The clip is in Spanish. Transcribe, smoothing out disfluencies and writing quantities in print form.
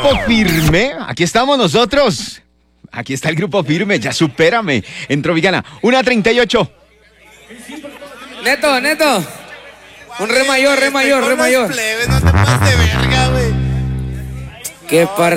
Grupo Firme. Aquí estamos nosotros. Aquí está el Grupo Firme. Ya supérame. En Tropicana. 1:38. Neto. Un re mayor. No te pases de verga, güey. Qué par